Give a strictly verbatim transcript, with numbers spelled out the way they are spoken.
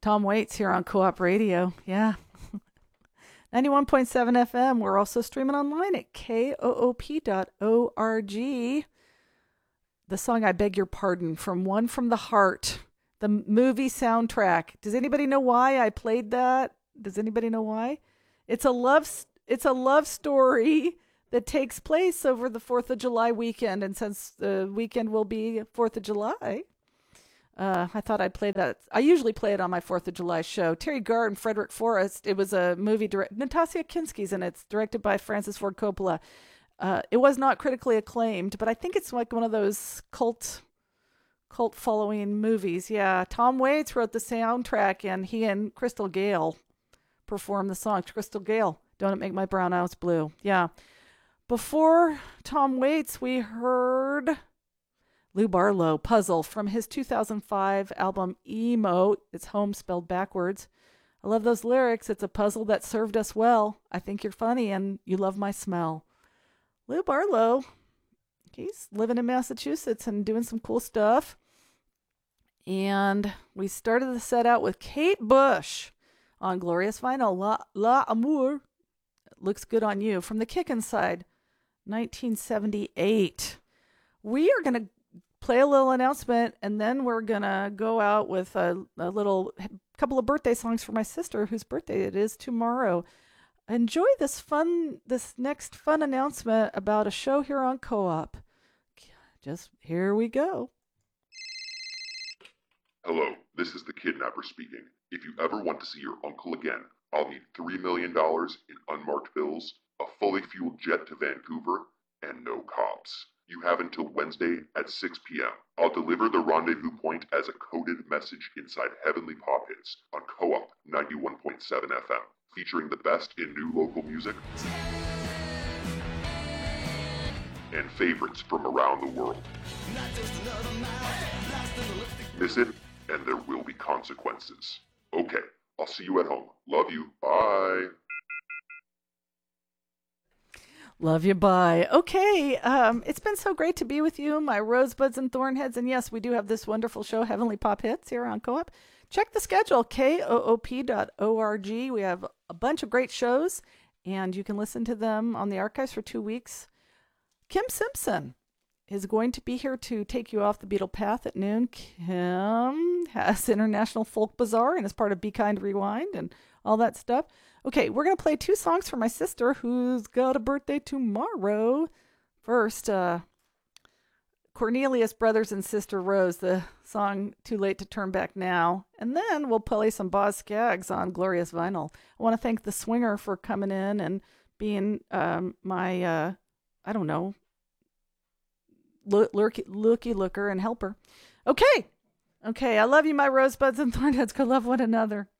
Tom Waits here on Co-op Radio. Yeah. ninety-one point seven F M. We're also streaming online at K O O P dot org. The song I Beg Your Pardon from One from the Heart, the movie soundtrack. Does anybody know why I played that? Does anybody know why? It's a love it's a love story that takes place over the fourth of July weekend, and since the weekend will be fourth of July, Uh, I thought I'd play that. I usually play it on my fourth of July show. Terry Garr and Frederick Forrest. It was a movie direct. Natasha Kinski's in it. It's directed by Francis Ford Coppola. Uh, it was not critically acclaimed, but I think it's like one of those cult, cult following movies. Yeah, Tom Waits wrote the soundtrack, and he and Crystal Gale performed the song. Crystal Gale, Don't It Make My Brown Eyes Blue? Yeah. Before Tom Waits, we heard Lou Barlow, Puzzle, from his two thousand five album Emo. It's home spelled backwards. I love those lyrics. It's a puzzle that served us well. I think you're funny and you love my smell. Lou Barlow, he's living in Massachusetts and doing some cool stuff. And we started the set out with Kate Bush on Glorious Vinyl, La, La Amour. Looks good on you. From the Kickin' Side, nineteen seventy-eight. We are going to play a little announcement, and then we're gonna go out with a, a little couple of birthday songs for my sister, whose birthday it is tomorrow. Enjoy this fun, this next fun announcement about a show here on Co-op. Just here we go. Hello, this is the kidnapper speaking. If you ever want to see your uncle again, I'll need three million dollars in unmarked bills, a fully fueled jet to Vancouver, and no cops. You have until Wednesday at six p.m. I'll deliver the rendezvous point as a coded message inside Heavenly Pop Hits on Co-op ninety-one point seven F M, featuring the best in new local music and favorites from around the world. Miss it, and there will be consequences. Okay, I'll see you at home. Love you. Bye. Love you, bye. Okay, um, it's been so great to be with you, my rosebuds and thornheads. And yes, we do have this wonderful show, Heavenly Pop Hits, here on Co-op. Check the schedule, K O O P dot org. We have a bunch of great shows, and you can listen to them on the archives for two weeks. Kim Simpson is going to be here to take you off the beetle path at noon. Kim has International Folk Bazaar and is part of Be Kind Rewind and all that stuff. Okay, we're going to play two songs for my sister who's got a birthday tomorrow. First, uh, Cornelius Brothers and Sister Rose, the song Too Late to Turn Back Now. And then we'll play some Boz Scaggs on Glorious Vinyl. I want to thank the Swinger for coming in and being um, my, uh, I don't know, lurky, looky looker and helper. Okay, okay, I love you, my rosebuds and thornheads. Go love one another.